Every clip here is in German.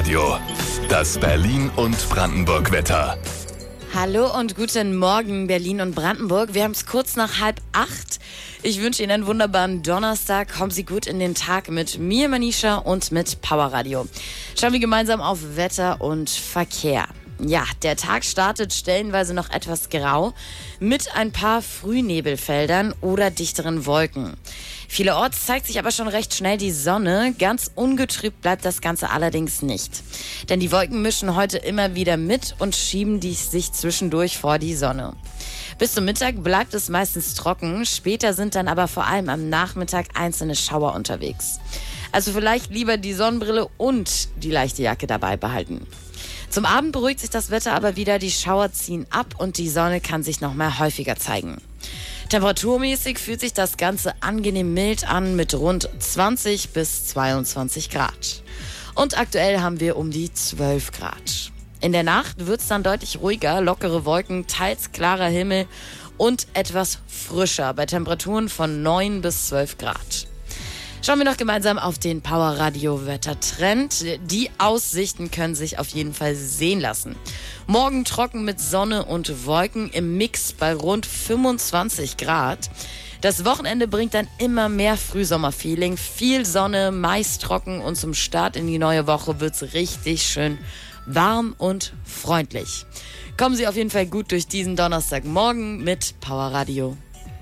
Radio, das Berlin- und Brandenburg-Wetter. Hallo und guten Morgen Berlin und Brandenburg. Wir haben es kurz nach 7:30. Ich wünsche Ihnen einen wunderbaren Donnerstag. Kommen Sie gut in den Tag mit mir, Manisha, und mit Power Radio. Schauen wir gemeinsam auf Wetter und Verkehr. Ja, der Tag startet stellenweise noch etwas grau mit ein paar Frühnebelfeldern oder dichteren Wolken. Vielerorts zeigt sich aber schon recht schnell die Sonne. Ganz ungetrübt bleibt das Ganze allerdings nicht. Denn die Wolken mischen heute immer wieder mit und schieben sich zwischendurch vor die Sonne. Bis zum Mittag bleibt es meistens trocken. Später sind dann aber vor allem am Nachmittag einzelne Schauer unterwegs. Also vielleicht lieber die Sonnenbrille und die leichte Jacke dabei behalten. Zum Abend beruhigt sich das Wetter aber wieder, die Schauer ziehen ab und die Sonne kann sich noch mal häufiger zeigen. Temperaturmäßig fühlt sich das Ganze angenehm mild an mit rund 20 bis 22 Grad. Und aktuell haben wir um die 12 Grad. In der Nacht wird es dann deutlich ruhiger, lockere Wolken, teils klarer Himmel und etwas frischer bei Temperaturen von 9 bis 12 Grad. Schauen wir noch gemeinsam auf den Power Radio Wettertrend. Die Aussichten können sich auf jeden Fall sehen lassen. Morgen trocken mit Sonne und Wolken im Mix bei rund 25 Grad. Das Wochenende bringt dann immer mehr Frühsommerfeeling, viel Sonne, meist trocken und zum Start in die neue Woche wird's richtig schön warm und freundlich. Kommen Sie auf jeden Fall gut durch diesen Donnerstagmorgen mit Power Radio.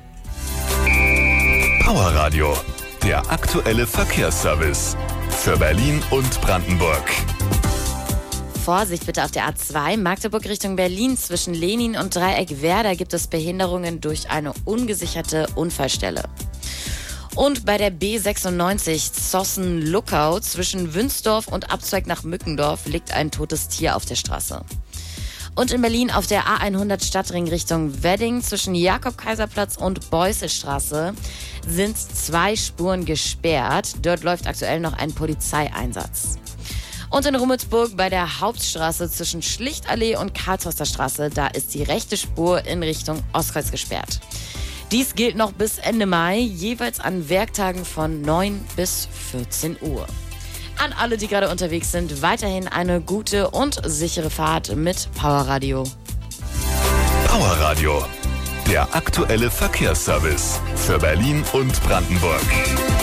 Power Radio, der aktuelle Verkehrsservice für Berlin und Brandenburg. Vorsicht bitte auf der A2 Magdeburg Richtung Berlin. Zwischen Lenin und Dreieck Werder gibt es Behinderungen durch eine ungesicherte Unfallstelle. Und bei der B96 Zossen-Luckau zwischen Wünsdorf und Abzweig nach Mückendorf liegt ein totes Tier auf der Straße. Und in Berlin auf der A100 Stadtring Richtung Wedding zwischen Jakob-Kaiser-Platz und Beuselstraße sind 2 Spuren gesperrt. Dort läuft aktuell noch ein Polizeieinsatz. Und in Rummelsburg bei der Hauptstraße zwischen Schlichtallee und Karlshorster Straße, da ist die rechte Spur in Richtung Ostkreuz gesperrt. Dies gilt noch bis Ende Mai, jeweils an Werktagen von 9 bis 14 Uhr. An alle, die gerade unterwegs sind, weiterhin eine gute und sichere Fahrt mit Power Radio. Power Radio, der aktuelle Verkehrsservice für Berlin und Brandenburg.